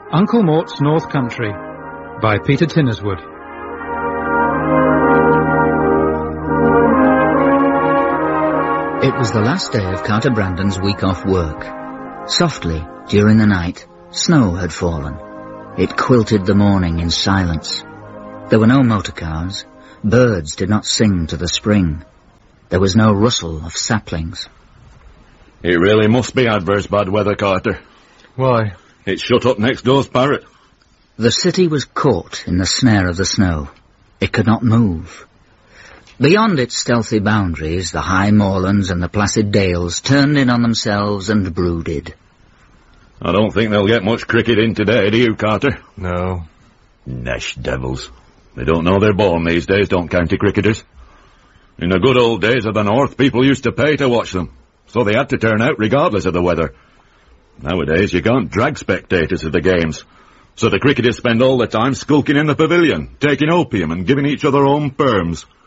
Uncle Mort's North Country by Peter Tinnerswood. It was the last day of Carter Brandon's week off work. Softly, during the night, snow had fallen. It quilted the morning in silence. There were no motor cars. Birds did not sing to the spring. There was no rustle of saplings. It really must be adverse bad weather, Carter. Why? It's shut up next door's parrot. The city was caught in the snare of the snow. It could not move. Beyond its stealthy boundaries, the high moorlands and the placid dales turned in on themselves and brooded. I don't think they'll get much cricket in today, do you, Carter? No. Nesh devils. They don't know they're born these days, don't county cricketers. In the good old days of the north, people used to pay to watch them, so they had to turn out regardless of the weather. Nowadays, you can't drag spectators to the games, so the cricketers spend all the time skulking in the pavilion, taking opium and giving each other home perms.